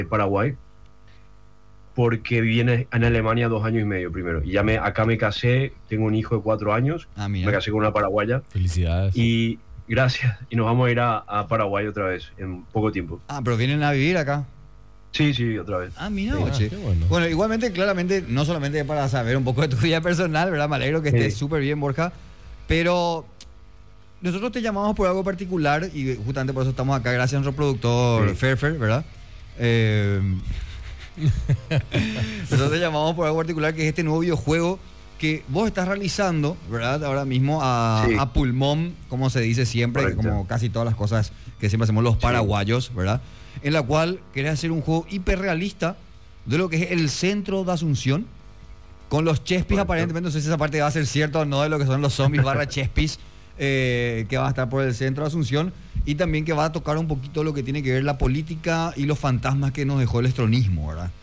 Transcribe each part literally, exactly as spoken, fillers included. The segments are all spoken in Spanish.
Paraguay, porque viví en, en Alemania dos años y medio primero. Y ya me, acá me casé, tengo un hijo de cuatro años, Ah, me mira. casé con una paraguaya. Felicidades. Y gracias, y nos vamos a ir a, a Paraguay otra vez, en poco tiempo. Ah, pero vienen a vivir acá. Sí, sí, otra vez. Ah, mira, Ah, oye. qué bueno. Bueno, igualmente, claramente, no solamente para saber un poco de tu vida personal, ¿verdad? Me alegro que estés Sí. súper bien, Borja. Pero nosotros te llamamos por algo particular y justamente por eso estamos acá, gracias a nuestro productor Sí. Ferfer, ¿verdad? Eh, nosotros te llamamos por algo particular, que es este nuevo videojuego que vos estás realizando, ¿verdad? Ahora mismo a, Sí. a pulmón, como se dice siempre, Correcto. como casi todas las cosas que siempre hacemos los paraguayos, ¿verdad? En la cual querés hacer un juego hiperrealista de lo que es el centro de Asunción, con los chespis. Correcto. Aparentemente, no sé si esa parte va a ser cierta o no, de lo que son los zombies barra chespis, eh, que va a estar por el centro de Asunción, y también que va a tocar un poquito lo que tiene que ver la política y los fantasmas que nos dejó el estronismo, ¿verdad?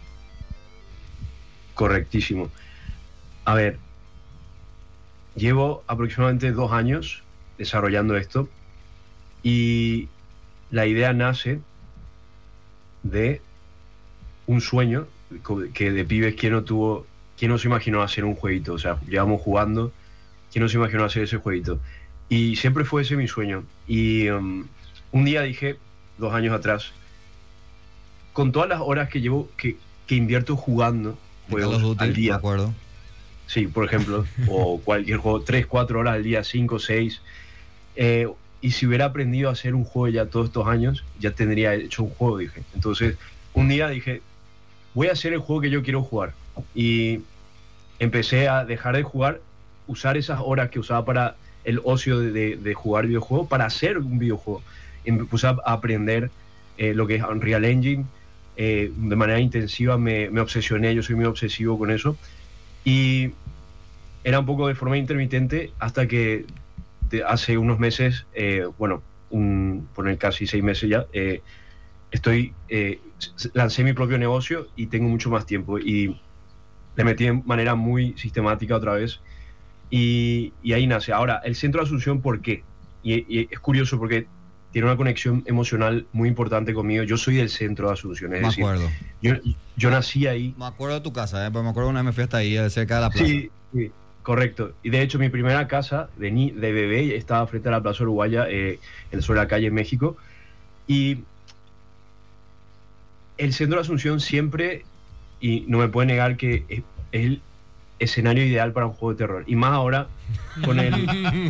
Correctísimo. A ver, llevo aproximadamente dos años desarrollando esto y la idea nace de un sueño que de pibes, ¿quién no tuvo, quién no se imaginó hacer un jueguito? O sea, llevamos jugando, ¿quién no se imaginó hacer ese jueguito? Y siempre fue ese mi sueño. Y um, un día dije, dos años atrás, con todas las horas que llevo, que, que invierto jugando De Call of juegos Duty, al me día, acuerdo. sí, por ejemplo, o cualquier juego, tres cuatro horas al día, cinco seis eh, y si hubiera aprendido a hacer un juego ya todos estos años, ya tendría hecho un juego, dije. Entonces, un día dije, voy a hacer el juego que yo quiero jugar. Y empecé a dejar de jugar, usar esas horas que usaba para el ocio de, de, de jugar videojuegos, para hacer un videojuego. Y me puse a aprender eh, lo que es Unreal Engine, eh, de manera intensiva, me, me obsesioné, yo soy muy obsesivo con eso. Y era un poco de forma intermitente hasta que de hace unos meses, eh, bueno, un, poner casi seis meses ya, eh, estoy, eh, lancé mi propio negocio y tengo mucho más tiempo y le metí de manera muy sistemática otra vez y, y ahí nace. Ahora, el Centro de Asunción, ¿por qué? Y, y es curioso porque tiene una conexión emocional muy importante conmigo. Yo soy del Centro de Asunción, es Me decir, acuerdo. yo, yo nací ahí. Me acuerdo de tu casa, ¿eh? Pero me acuerdo una vez me fui hasta ahí, cerca de la plaza. Sí, sí, correcto. Y de hecho mi primera casa de, ni, de bebé estaba frente a la Plaza Uruguaya, eh, en sobre la calle en México. Y el Centro de Asunción siempre, y no me puede negar que es, es el escenario ideal para un juego de terror. Y más ahora con el,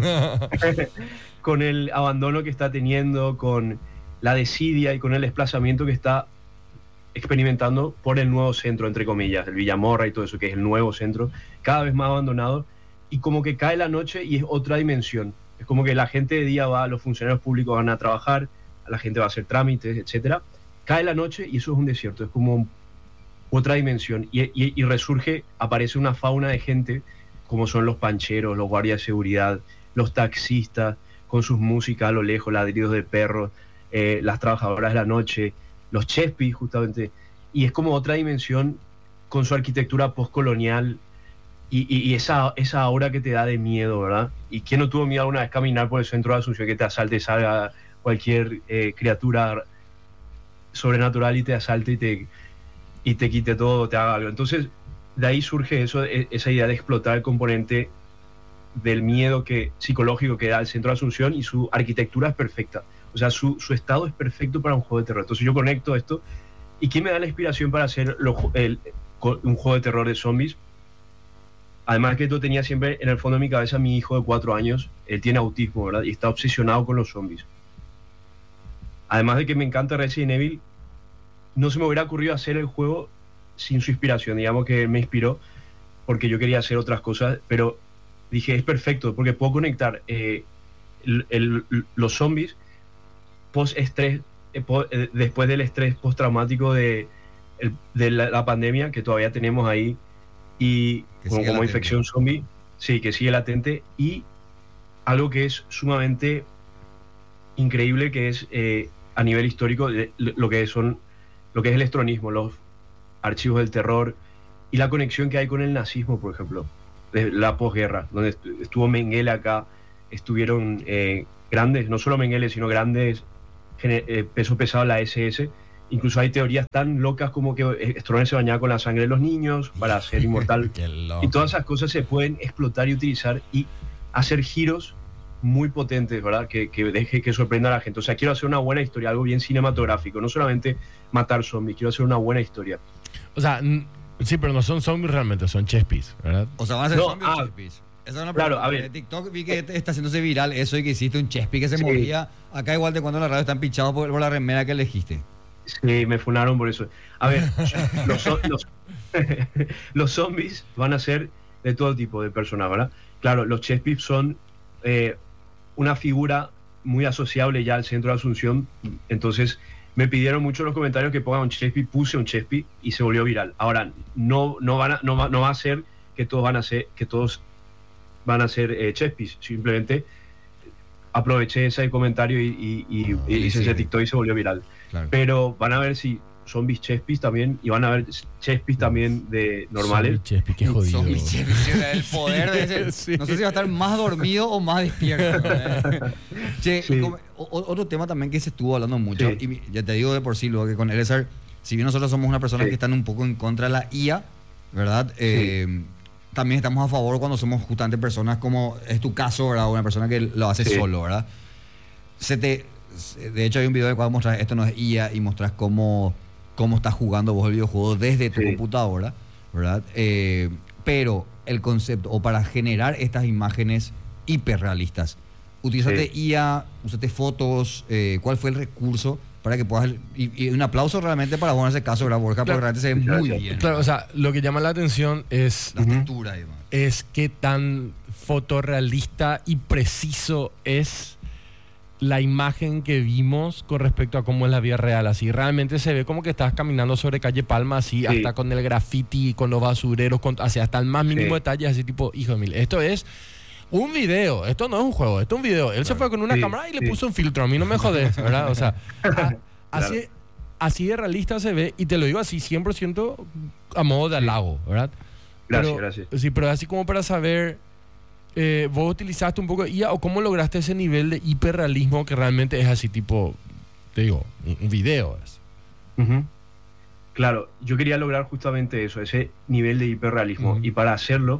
con el abandono que está teniendo, con la desidia y con el desplazamiento que está experimentando por el nuevo centro, entre comillas, el Villamorra y todo eso, que es el nuevo centro, cada vez más abandonado, y como que cae la noche y es otra dimensión. Es como que la gente de día va, los funcionarios públicos van a trabajar, la gente va a hacer trámites, etcétera. Cae la noche y eso es un desierto, es como otra dimensión, y, y, y resurge, aparece una fauna de gente, como son los pancheros, los guardias de seguridad, los taxistas, con sus músicas a lo lejos, ladridos de perros, eh, las trabajadoras de la noche, los chespis justamente, y es como otra dimensión con su arquitectura postcolonial y, y, y esa, esa aura que te da de miedo, ¿verdad? ¿Y quién no tuvo miedo alguna vez caminar por el centro de Asunción, que te asalte, salga cualquier eh, criatura sobrenatural y te asalte y te, y te quite todo, te haga algo? Entonces, de ahí surge eso, esa idea de explotar el componente del miedo que, psicológico que da el centro de Asunción, y su arquitectura es perfecta. O sea, su, su estado es perfecto para un juego de terror. Entonces yo conecto esto. ¿Y quién me da la inspiración para hacer lo, el, un juego de terror de zombies? Además que yo tenía siempre en el fondo de mi cabeza mi hijo de cuatro años. Él tiene autismo, ¿verdad? Y está obsesionado con los zombies. Además de que me encanta Resident Evil, no se me hubiera ocurrido hacer el juego sin su inspiración. Digamos que me inspiró porque yo quería hacer otras cosas, pero dije, es perfecto porque puedo conectar eh, el, el, los zombies post-estrés, eh, po, eh, después del estrés postraumático de, el, de la, la pandemia que todavía tenemos ahí, y como, como infección zombie, sí, que sigue latente, y algo que es sumamente increíble, que es eh, a nivel histórico, de, lo que son, lo que es el estronismo, los archivos del terror y la conexión que hay con el nazismo, por ejemplo, de la posguerra, donde estuvo Mengele acá, estuvieron eh, grandes, no solo Mengele, sino grandes eh, peso pesado, la ese ese, Incluso hay teorías tan locas como que Stroner se bañaba con la sangre de los niños para ser inmortal. Y todas esas cosas se pueden explotar y utilizar y hacer giros muy potentes, ¿verdad? Que, que deje que sorprenda a la gente. O sea, quiero hacer una buena historia, algo bien cinematográfico, no solamente matar zombies, quiero hacer una buena historia. O sea, sí, pero no son zombies realmente, son chespis, ¿verdad? O sea, van a ser No, zombies ah, o chespis. Esa es una claro, pregunta. a ver. En TikTok vi que está haciéndose viral eso y que hiciste un chespi que se Sí. movía. Acá igual de cuando en la radio están pinchados por, por la remera que elegiste. Sí, me funaron por eso. A ver, los, los, los zombies van a ser de todo tipo de personas, ¿verdad? Claro, los chespis son eh, una figura muy asociable ya al centro de Asunción, entonces me pidieron mucho en los comentarios que ponga un chespi, puse un chespi y se volvió viral. Ahora, no, no, van a, no, va, no va a ser que todos van a ser, que todos van a ser eh, chespis, simplemente aproveché ese comentario y, y, y, No, y hice sí. ese TikTok y se volvió viral. Claro. Pero van a ver si zombies chespis también, y van a ver chespis también de normales. Zombie chespi, qué jodido. Zombie chespis, el poder de ese. Sí. No sé si va a estar más dormido o más despierto. Che, Sí. y como- o- otro tema también que se estuvo hablando mucho, Sí. y mi- ya te digo de por sí, lo que con Elezar, si bien nosotros somos una persona Sí. que están un poco en contra de la I A, ¿verdad? Eh, también estamos a favor cuando somos justamente personas como es tu caso, ¿verdad? Una persona que lo hace Sí. solo, ¿verdad? Se te, de hecho hay un video de cuando mostras esto no es I A y mostras cómo, cómo estás jugando vos el videojuego desde tu Sí. computadora, ¿verdad? Eh, pero el concepto, o para generar estas imágenes hiperrealistas, utilizaste Sí. I A, usaste fotos, eh, ¿cuál fue el recurso para que puedas... Y, y un aplauso realmente para vos en ese caso, ¿verdad, Borja? Porque Claro. realmente se ve Muchas muy gracias. bien. Claro, o sea, lo que llama la atención es, La Ujú. textura y demás. es qué tan fotorrealista y preciso es la imagen que vimos con respecto a cómo es la vida real. Así realmente se ve como que estás caminando sobre calle Palma, así, Sí. hasta con el graffiti, con los basureros, con, así, hasta el más mínimo Sí. detalle, así tipo, hijo de mil, esto es un video, esto no es un juego, esto es un video. Él se fue con una Sí, cámara y le sí. puso un filtro, a mí no me jodes, ¿verdad? O sea, a- así, Claro. así de realista se ve, y te lo digo así, cien por ciento a modo de halago, ¿verdad? Gracias, Pero- gracias. Sí, pero así como para saber, eh, vos utilizaste un poco I A o cómo lograste ese nivel de hiperrealismo que realmente es así tipo, te digo, un, un video. Es. Ujú. Claro, yo quería lograr justamente eso, ese nivel de hiperrealismo. Ujú. Y para hacerlo,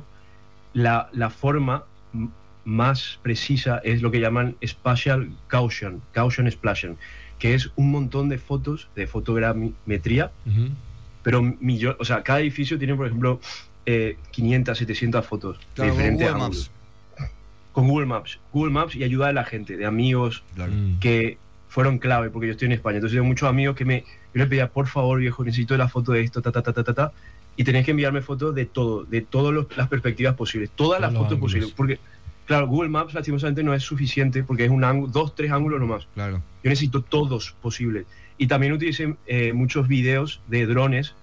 la, la forma m- más precisa es lo que llaman Spatial Gaussian, Gaussian Splashion, que es un montón de fotos de fotogrametría, Ujú. pero millón, o sea, cada edificio tiene, por ejemplo, eh, quinientas, setecientas fotos Claro, de con diferentes Google ángulos. Maps. Con Google Maps. Google Maps y ayuda de la gente, de amigos, Claro. Mm. que fueron clave, porque yo estoy en España. Entonces tengo muchos amigos que me, yo les pedía, por favor, viejo, necesito la foto de esto, ta, ta, ta, ta, ta, ta. Y tenés que enviarme fotos de todo, de todas las perspectivas posibles, todas Todos las los fotos ángulos. posibles. Porque, claro, Google Maps lastimosamente no es suficiente, porque es un ángulo, dos, tres ángulos nomás. Claro. Yo necesito todos posibles. Y también utilicé eh, muchos videos de drones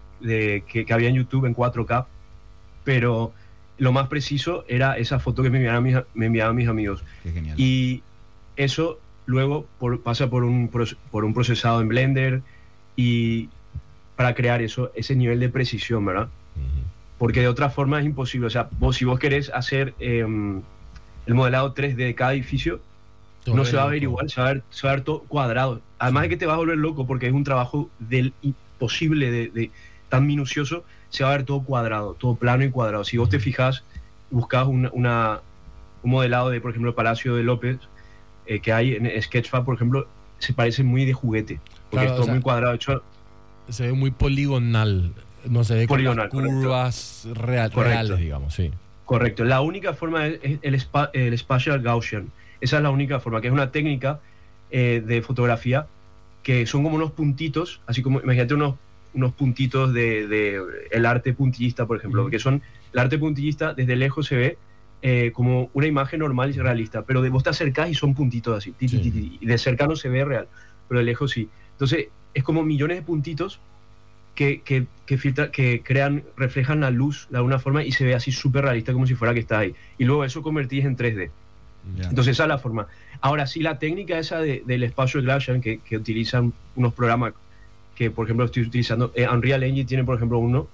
de, que, que había en YouTube en cuatro K, pero lo más preciso era esa foto que me enviaban mis, me enviaban mis amigos. Qué genial. Y eso luego por- pasa por un, proce- por un procesado en Blender y para crear eso, ese nivel de precisión, ¿verdad? Ujú. Porque de otra forma es imposible. O sea, vos, si vos querés hacer eh, el modelado tres D de cada edificio, Todo no se va a loco. ver igual, se va a ver, se va a ver todo cuadrado. Además de que te vas a volver loco porque es un trabajo del imposible, de, de tan minucioso, se va a ver todo cuadrado, todo plano y cuadrado. Si vos te fijas, buscas una, una- un modelado de, por ejemplo, el Palacio de López, eh, que hay en Sketchfab, por ejemplo, se parece muy de juguete, porque Claro, es todo o sea, muy cuadrado, hecho Se ve muy poligonal, no se ve con Poligonal, las curvas real- Correcto. reales, digamos, sí. correcto. La única forma es, es el, spa- el Spatial Gaussian. Esa es la única forma, que es una técnica eh, de fotografía que son como unos puntitos, así como, imagínate unos, unos puntitos de, de el arte puntillista, por ejemplo, Ujú. que son, el arte puntillista desde lejos se ve eh, como una imagen normal y realista, pero de vos te acercás y son puntitos así, ti, ti, Sí. ti, ti, y de cerca no se ve real, pero de lejos sí. Entonces, es como millones de puntitos que, que, que, filtra, que crean, reflejan la luz de alguna forma y se ve así súper realista como si fuera que está ahí. Y luego eso convertís en tres D. Ya. Entonces esa es la forma. Ahora sí, la técnica esa de, del espacio Gaussian que, que utilizan unos programas que, por ejemplo, estoy utilizando, eh, Unreal Engine tiene, por ejemplo, uno,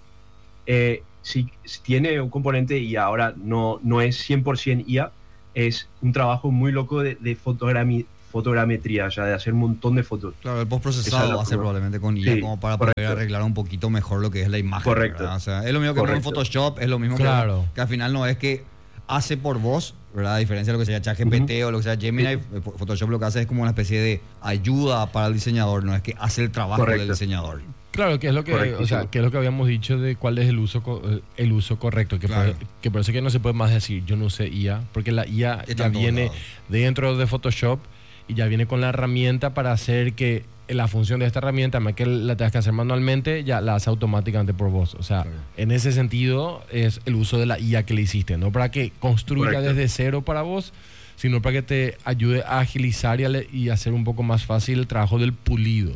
eh, sí, tiene un componente I A, ahora no, no es cien por ciento I A, es un trabajo muy loco de, de fotogrami- fotogrametría, ya de hacer un montón de fotos. Claro, el Esa postprocesado es la va a ser forma. probablemente con I A Sí, como para correcto. poder arreglar un poquito mejor lo que es la imagen. Correcto. ¿verdad? O sea, es lo mismo que en Correcto. Photoshop, es lo mismo Claro. que, que al final no es que hace por vos, ¿verdad? A diferencia de lo que sea ChatGPT Ujú. o lo que sea Gemini, Sí. eh, Photoshop lo que hace es como una especie de ayuda para el diseñador, no es que hace el trabajo Correcto. del diseñador. Claro, que es lo que, o sea, Correctísimo. que es lo que habíamos dicho de cuál es el uso co- el uso correcto, que, Claro. por, que por eso que no se puede más decir yo no usé I A, porque la I A Está ya en todos viene lados. dentro de Photoshop y ya viene con la herramienta para hacer que la función de esta herramienta, más que la tengas que hacer manualmente, ya la hace automáticamente por vos. O sea, Claro. en ese sentido es el uso de la I A que le hiciste, no para que construya Correcto. desde cero para vos, sino para que te ayude a agilizar y, a le- y hacer un poco más fácil el trabajo del pulido.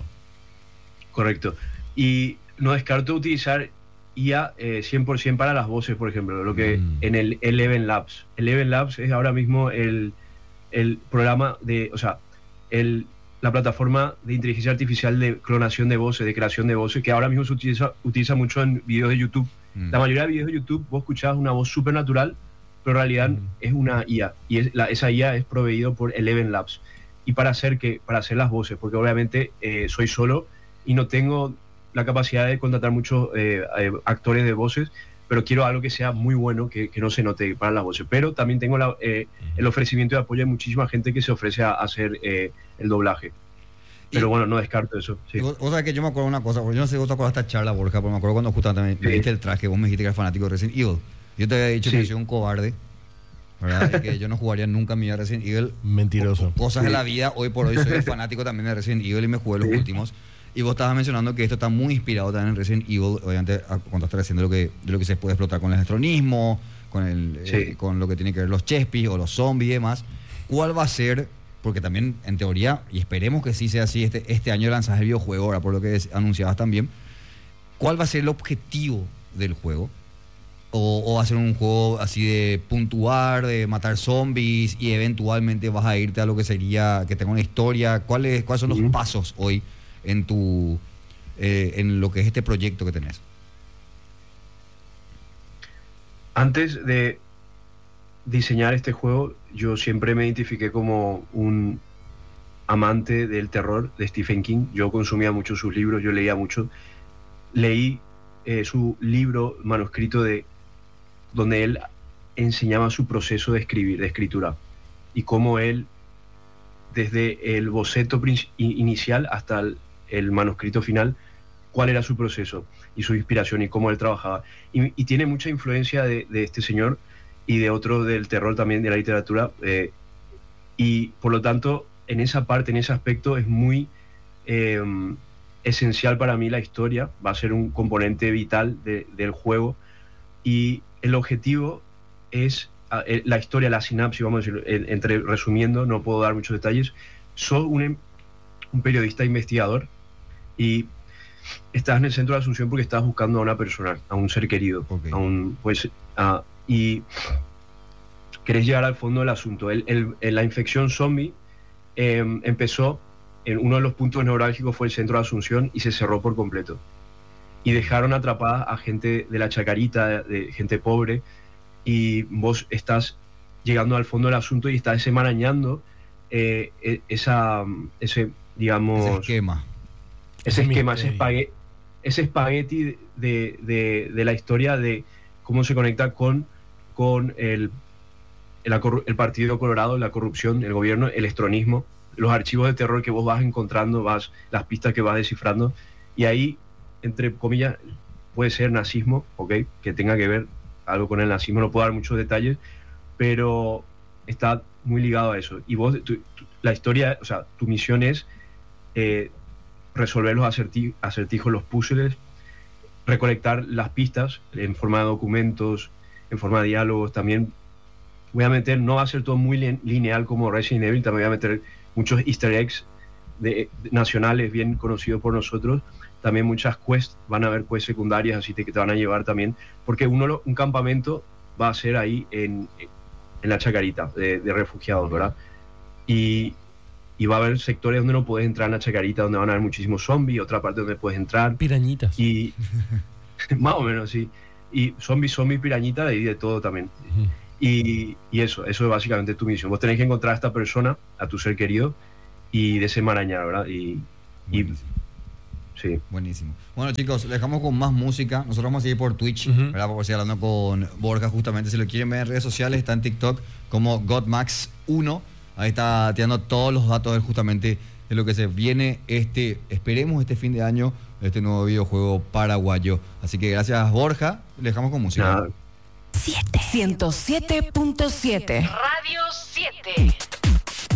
Correcto. Y no descarto utilizar I A eh, cien por ciento para las voces, por ejemplo, lo que Mm. en el Eleven Labs. Eleven Labs es ahora mismo el, el programa de, o sea, el, la plataforma de inteligencia artificial de clonación de voces, de creación de voces, que ahora mismo se utiliza, utiliza mucho en videos de YouTube. Mm. La mayoría de videos de YouTube vos escuchás una voz súper natural, pero en realidad Mm. es una I A. Y es, la, esa I A es proveído por Eleven Labs. Y para hacer, que, para hacer las voces, porque obviamente eh, soy solo y no tengo la capacidad de contratar muchos eh, eh, actores de voces, pero quiero algo que sea muy bueno, que, que no se note para las voces. Pero también tengo la, eh, el ofrecimiento de apoyo de muchísima gente que se ofrece a, a hacer eh, el doblaje. Pero Y- bueno, no descarto eso. Sí. Y vos, vos sabés que yo me acuerdo de una cosa, porque yo no sé si vos te acuerdas de esta charla, Borja, pero me acuerdo cuando justamente me Sí. diste el traje, vos me dijiste que eras fanático de Resident Evil. Yo te había dicho Sí. que soy un cobarde, ¿verdad? Y que yo no jugaría nunca en mi vida Resident Evil. Mentiroso. Cosas de Sí. la vida, hoy por hoy soy fanático también de Resident Evil y me jugué los Sí. últimos. Y vos estabas mencionando que esto está muy inspirado también en Resident Evil, obviamente a- cuando estás haciendo lo que, de lo que se puede explotar con el electronismo, con, el, Sí. eh, con lo que tiene que ver los chespis o los zombies y demás. ¿Cuál va a ser? Porque también, en teoría, y esperemos que sí sea así, este, este año lanzas el videojuego, ahora por lo que es- anunciabas también. ¿Cuál va a ser el objetivo del juego? O, o va a ser un juego así de puntuar, de matar zombies y eventualmente vas a irte a lo que sería, que tenga una historia. ¿Cuáles, cuáles son los Ujú. pasos hoy en tu eh, en lo que es este proyecto que tenés? Antes de diseñar este juego, yo siempre me identifiqué como un amante del terror de Stephen King. Yo consumía mucho sus libros, yo leía mucho. Leí eh, su libro manuscrito de donde él enseñaba su proceso de escribir, de escritura, y cómo él, desde el boceto princi- i- inicial hasta el, el manuscrito final, cuál era su proceso y su inspiración y cómo él trabajaba. Y, y tiene mucha influencia de, de este señor y de otro del terror también, de la literatura, eh, y por lo tanto, en esa parte, en ese aspecto, es muy eh, esencial para mí la historia, va a ser un componente vital de- del juego, y el objetivo es ah, eh, la historia, la sinapsis, vamos a decir, en- entre resumiendo, no puedo dar muchos detalles. Soy un, em- un periodista investigador y estás en el centro de Asunción porque estás buscando a una persona, a un ser querido, Ok. a un, pues, a- y querés llegar al fondo del asunto. El- el- el- la infección zombie eh, empezó en uno de los puntos neurálgicos, fue el centro de Asunción, y se cerró por completo. Y dejaron atrapada a gente de la Chacarita, de, de gente pobre, y vos estás llegando al fondo del asunto y estás desenmarañando eh, e- esa, ese, digamos, Ese esquema. ese Ese esquema, ese, misterio. espague- ese espagueti de, de- de la historia de cómo se conecta con, con el, el, corru- el Partido Colorado, la corrupción, el gobierno, el estronismo, los archivos de terror que vos vas encontrando, vas, las pistas que vas descifrando, y ahí, entre comillas, puede ser nazismo, ¿ok? Que tenga que ver algo con el nazismo, no puedo dar muchos detalles, pero está muy ligado a eso. Y vos, tu- tu- la historia, o sea, tu misión es eh, resolver los acerti- acertijos, los puzzles, recolectar las pistas en forma de documentos, en forma de diálogos. También voy a meter, no va a ser todo muy lin- lineal como Resident Evil, también voy a meter muchos easter eggs de, de- nacionales bien conocidos por nosotros. También muchas quests, van a haber quests secundarias, así que te van a llevar también, porque uno lo- un campamento va a ser ahí en, en la Chacarita de, de refugiados, ¿verdad? Y, y va a haber sectores donde no puedes entrar en la Chacarita, donde van a haber muchísimos zombies, otra parte donde puedes entrar, Pirañitas. y más o menos, sí. Y zombies, zombies, pirañita, y de todo también. Ujú. Y, y eso, eso es básicamente tu misión. Vos tenés que encontrar a esta persona, a tu ser querido, y desenmarañar, ¿verdad? Y, y Buenísimo. sí. Buenísimo. Bueno, chicos, le dejamos con más música. Nosotros vamos a seguir por Twitch, Ujú. ¿verdad? Porque estoy hablando con Borja justamente. Si lo quieren ver en redes sociales, está en TikTok como Godmax uno. Ahí está tirando todos los datos de él justamente de lo que se viene este, esperemos este fin de año, este nuevo videojuego paraguayo. Así que gracias, Borja. Le dejamos con música. Nada. ciento siete punto siete. Radio siete.